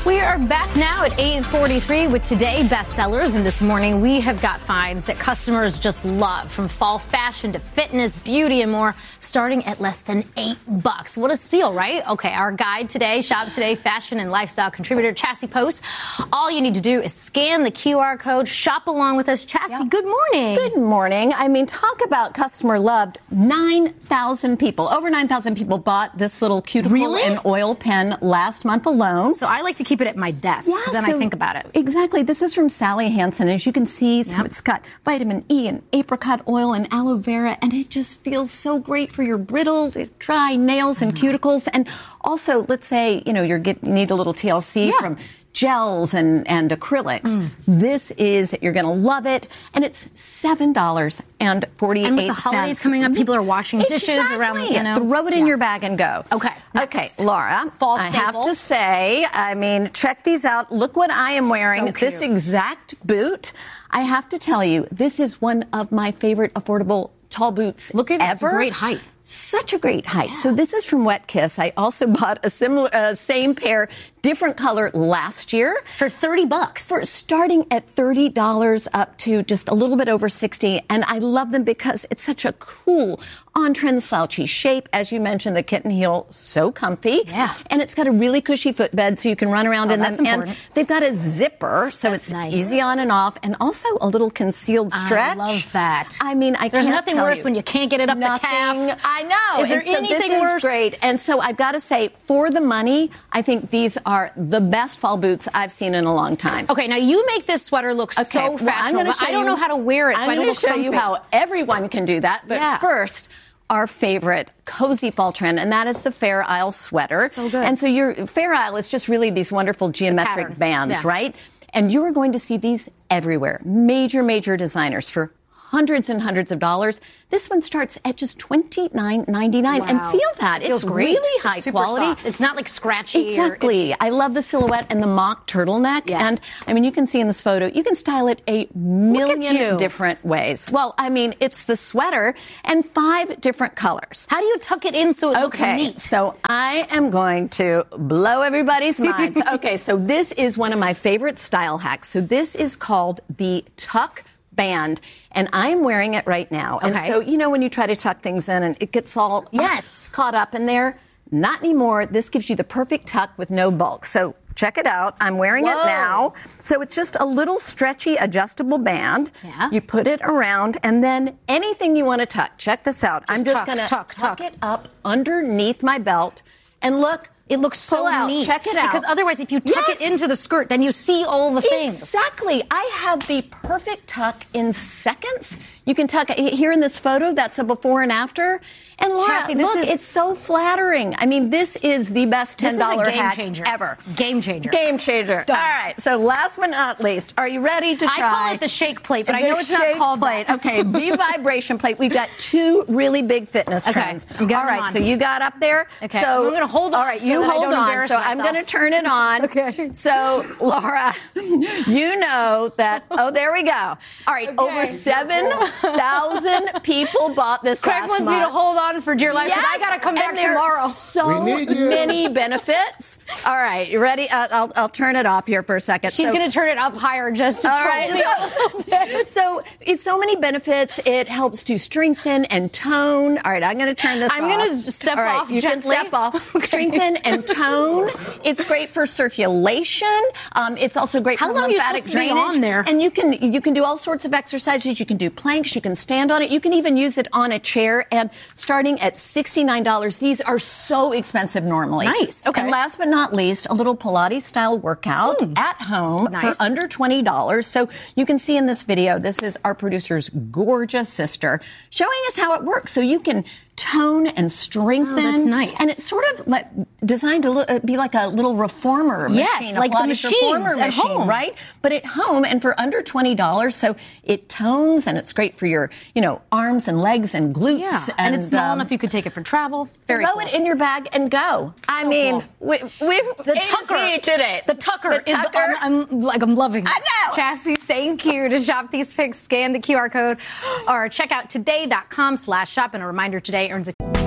We are back now at 8:43 with Today Bestsellers. And this morning, we have got finds that customers just love, from fall fashion to fitness, beauty, and more, starting at less than $8. What a steal, right? Okay, our guide today, Shop Today fashion and lifestyle contributor, Chassie Post. All you need to do is scan the QR code, shop along with us. Chassie, good morning. Good morning. I mean, talk about customer loved. 9,000 people, over 9,000 people bought this little cuticle and oil pen last month alone. So I like to keep it at my desk, because then I think about it. Exactly. This is from Sally Hansen. As you can see, so it's got vitamin E and apricot oil and aloe vera, and it just feels so great for your brittle, dry nails and cuticles. And also, let's say, you need a little TLC from gels and acrylics. This is, you're going to love it. And it's $7.48. And with the holidays coming up, people are washing dishes around, Throw it in your bag and go. Okay. Okay, Laura, fall I staple. have to say, check these out. Look what I am wearing. So cute. This exact boot. I have to tell you, this is one of my favorite affordable tall boots Look at it. ever. It's a great height. Such a great height. So this is from Wet Kiss. I also bought a similar, same pair, different color last year. For $30. For starting at $30 up to just a little bit over $60. And I love them because it's such a cool, on-trend slouchy shape. As you mentioned, the kitten heel, so comfy. Yeah. And it's got a really cushy footbed so you can run around in them. That's important. And they've got a zipper, so That's it's nice. easy on and off. And also a little concealed stretch. I love that. I mean, There's nothing worse when you can't get it up the calf. I know. Is there anything worse? This is great. And so I've got to say, for the money, I think these are the best fall boots I've seen in a long time. Okay, now you make this sweater look so fashionable, but I don't know how to wear it, so I don't look I'm going to show you comfy. how everyone can do that. But first, our favorite cozy fall trend, and that is the Fair Isle sweater. So good. And so your Fair Isle is just really these wonderful geometric bands, right? And you are going to see these everywhere. Major, major designers for hundreds and hundreds of dollars. This one starts at just $29.99. Wow. And feel that. It feels it's great. really high Super quality. Soft. It's not like scratchy. Exactly. I love the silhouette and the mock turtleneck. Yeah. And I mean, you can see in this photo, you can style it a million different ways. Well, I mean, it's the sweater and 5 different colors. How do you tuck it in so it looks neat? So I am going to blow everybody's minds. Okay, so this is one of my favorite style hacks. So this is called the tuck band, and I'm wearing it right now. And so, when you try to tuck things in and it gets all caught up in there, not anymore. This gives you the perfect tuck with no bulk. So check it out. I'm wearing it now. So it's just a little stretchy, adjustable band. Yeah. You put it around, and then anything you want to tuck. Check this out. I'm just going to tuck it up underneath my belt, and look. It looks so neat. Check it out. Because otherwise, if you tuck it into the skirt, then you see all the things. Exactly. I have the perfect tuck in seconds. You can tuck it here in this photo. That's a before and after. And Laura, Chassie, it's so flattering. I mean, this is the best $10 hack ever. Game changer. Game changer. Done. All right. So last but not least, are you ready to try? I call it the shake plate, but I know it's not called plate. that. Okay, the vibration plate. We've got 2 really big fitness trends. I'm getting all right, on. so you got up there. Okay, So I'm going to hold on. All right, so you hold on. So myself. I'm going to turn it on. Okay. So, Laura, you know that. Oh, there we go. All right, over 7,000 people bought this Craig last wants month. you to hold on for dear life. Yes, I got to come back and there tomorrow. are so many benefits. All right, you ready? I'll turn it off here for a second. She's going to turn it up higher just to all right. So it's so many benefits. It helps to strengthen and tone. All right, I'm going to turn this off. I'm going to step off you gently. can step off. Strengthen and tone. It's great for circulation. It's also great for lymphatic drainage. On there? And you can do all sorts of exercises. You can do planks. You can stand on it. You can even use it on a chair. And starting at $69, these are so expensive normally. Nice. Okay. And last but not least, a little Pilates-style workout at home for under $20. So you can see in this video, this is our producer's gorgeous sister showing us how it works. So you can tone and strengthen. Oh, that's nice. And it's sort of designed to be like a little reformer machine. Like the machines reformer at machine, home. right? But at home and for under $20. So it tones and it's great for your, arms and legs and glutes. Yeah. And it's small enough you could take it for travel. Very Throw cool. it in your bag and go. I mean, we've the tucker today. The tucker is I'm loving it. I know. Chassie, thank you. To shop these picks, scan the QR code or check out today.com/shop. And a reminder, today earns a